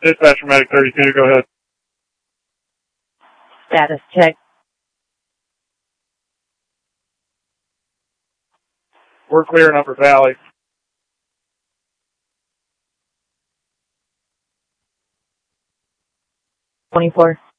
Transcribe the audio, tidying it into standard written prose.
Dispatcher Medic 32, go ahead. Status check. We're clear in Upper Valley. 24.